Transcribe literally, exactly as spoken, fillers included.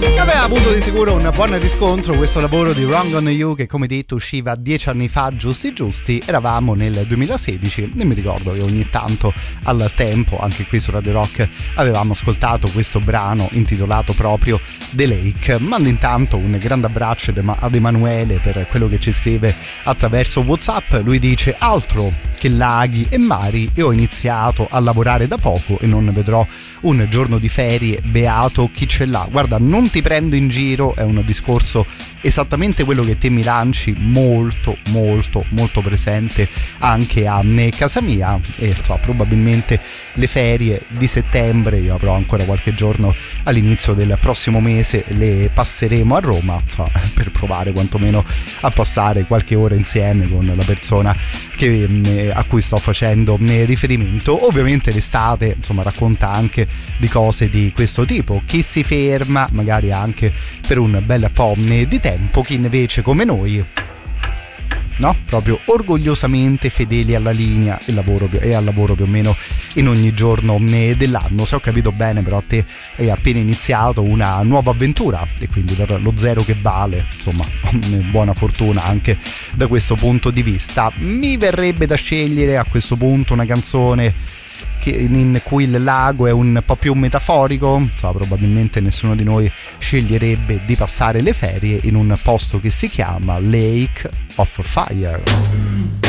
Aveva avuto di sicuro un buon riscontro questo lavoro di Wrong on You, che come detto usciva dieci anni fa giusti giusti. Eravamo nel duemilasedici e mi ricordo che ogni tanto al tempo anche qui su Radio Rock avevamo ascoltato questo brano intitolato proprio The Lake. Mando intanto un grande abbraccio ad Emanuele per quello che ci scrive attraverso WhatsApp. Lui dice: altro che laghi e mari, e ho iniziato a lavorare da poco e non vedrò un giorno di ferie, beato chi ce l'ha. Guarda, non ti prendo in giro, è un discorso esattamente quello che te mi lanci, molto molto molto presente anche a casa mia, e so, probabilmente le ferie di settembre, io avrò ancora qualche giorno all'inizio del prossimo mese, le passeremo a Roma, so, per provare quantomeno a passare qualche ora insieme con la persona che, a cui sto facendo riferimento. Ovviamente l'estate, insomma, racconta anche di cose di questo tipo: chi si ferma magari anche per un bel po' di tempo, chi invece come noi, no, proprio orgogliosamente fedeli alla linea e, lavoro, e al lavoro più o meno in ogni giorno dell'anno. Se ho capito bene, però te hai appena iniziato una nuova avventura e quindi per lo zero che vale, insomma, buona fortuna anche da questo punto di vista. Mi verrebbe da scegliere a questo punto una canzone in cui il lago è un po' più metaforico, so, probabilmente nessuno di noi sceglierebbe di passare le ferie in un posto che si chiama Lake of Fire.